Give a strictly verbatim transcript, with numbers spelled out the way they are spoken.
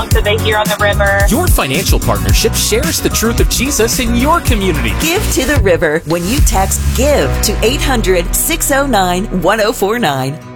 songs that they hear on the river. Your financial partnership shares the truth of Jesus in your community. Give to the River when you text GIVE to eight hundred, six oh nine, one oh four nine.